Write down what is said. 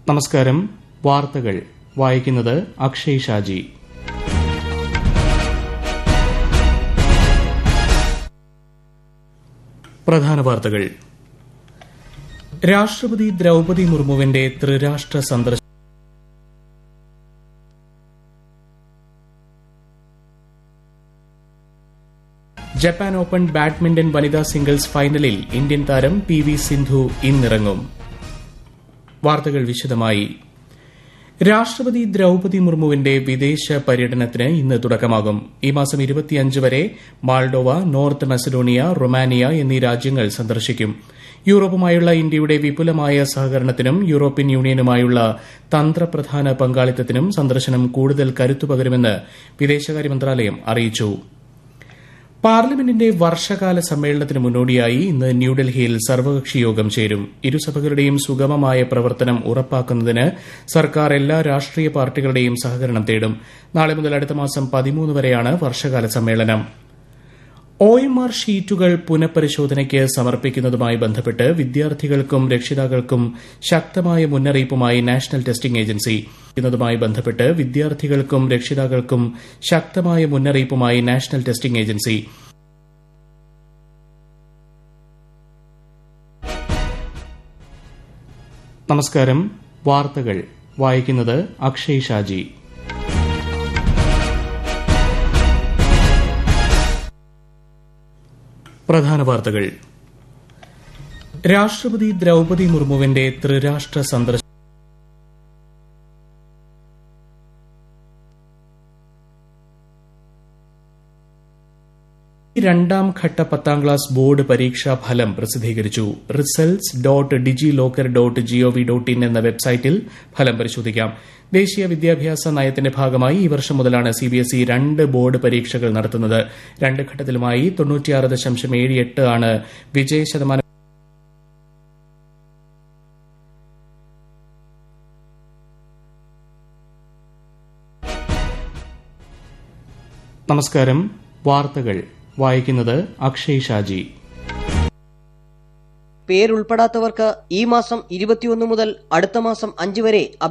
നമസ്കാരം. വാർത്തകൾ വായിക്കുന്നത് അക്ഷയ് ഷാജി. പ്രധാന വാർത്തകൾ. രാഷ്ട്രപതി ദ്രൌപദി മുർമുവിന്റെ ത്രിരാഷ്ട്ര സന്ദർശനം ജപ്പാൻ ഓപ്പൺ ബാഡ്മിന്റൺ വനിതാ സിംഗിൾസ് ഫൈനലിൽ ഇന്ത്യൻ താരം പി.വി. സിന്ധു ഇന്നിറങ്ങും. വാർത്തകൾ വിശദമായി. രാഷ്ട്രപതി ദ്രൌപദി മുർമുവിന്റെ വിദേശ പര്യടനത്തിന് ഇന്ന് തുടക്കമാകും. ഈ മാസം 25 വരെ മാൾഡോവ, നോർത്ത് മസഡോണിയ, റൊമാനിയ എന്നീ രാജ്യങ്ങൾ സന്ദർശിക്കും. യൂറോപ്പുമായുള്ള ഇന്ത്യയുടെ വിപുലമായ സഹകരണത്തിനും യൂറോപ്യൻ യൂണിയനുമായുള്ള തന്ത്രപ്രധാന പങ്കാളിത്തത്തിനും സന്ദർശനം കൂടുതൽ കരുത്തുപകരുമെന്ന് വിദേശകാര്യ മന്ത്രാലയം അറിയിച്ചു. പാർലമെന്റിന്റെ വർഷകാല സമ്മേളനത്തിന് മുന്നോടിയായി ഇന്ന് ന്യൂഡൽഹിയിൽ സർവകക്ഷി യോഗം ചേരും. ഇരുസഭകളുടെയും സുഗമമായ പ്രവർത്തനം ഉറപ്പാക്കുന്നതിന് സർക്കാർ എല്ലാ രാഷ്ട്രീയ പാർട്ടികളുടെയും സഹകരണം തേടും. നാളെ മുതൽ അടുത്ത മാസം 13 വരെയാണ് വർഷകാല സമ്മേളനം. OMR ഷീറ്റുകൾ പുനഃപരിശോധനയ്ക്ക് സമർപ്പിക്കുന്നതുമായി ബന്ധപ്പെട്ട് വിദ്യാർത്ഥികൾക്കും രക്ഷിതാക്കൾക്കും ശക്തമായ മുന്നറിയിപ്പുമായി നാഷണൽ ടെസ്റ്റിംഗ് ഏജൻസി. നമസ്കാരം. വാർത്തകൾ വായിക്കുന്നത് അക്ഷയ് ഷാജി. പ്രധാന വാർത്തകൾ. രാഷ്ട്രപതി ദ്രൌപദി മുർമുവിന്റെ ത്രിരാഷ്ട്ര സന്ദർശനം രണ്ടാം ഘട്ട 10ാം ക്ലാസ് ബോർഡ് പരീക്ഷാ ഫലം പ്രസിദ്ധീകരിച്ചു. results.digilocker.gov.in എന്ന വെബ്സൈറ്റിൽ ഫലം പരിശോധിക്കാം. ദേശീയ വിദ്യാഭ്യാസ നയത്തിന്റെ ഭാഗമായി ഈ വർഷം മുതലാണ് CBSE 2 ബോർഡ് പരീക്ഷകൾ നടത്തുന്നത്. 2 ഘട്ടത്തിലുമായി 96.78 ആണ് വിജയശതമാനം. നമസ്കാരം. വാർത്തകൾ വായിക്കുന്നത് അക്ഷയ് ഷാജി. പേരുൾപ്പെടാത്തവർക്ക് ഈ മാസം 21 മുതൽ അടുത്ത മാസം 5 വരെ